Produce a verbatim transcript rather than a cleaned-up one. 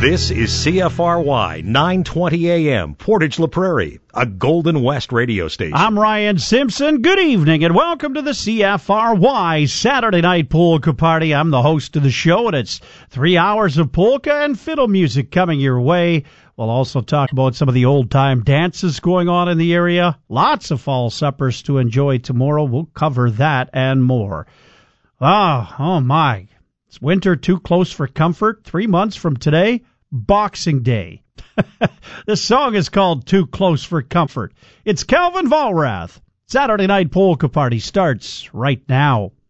This is C F R Y nine twenty A M, Portage La Prairie, a Golden West radio station. I'm Ryan Simpson. Good evening and welcome to the C F R Y Saturday Night Polka Party. I'm the host of the show, and it's three hours of polka and fiddle music coming your way. We'll also talk about some of the old-time dances going on in the area. Lots of fall suppers to enjoy tomorrow. We'll cover that and more. Ah, oh, oh my. It's winter too close for comfort. Three months from today, Boxing Day. This song is called Too Close for Comfort. It's Calvin Vollrath. Saturday Night Polka Party starts right now.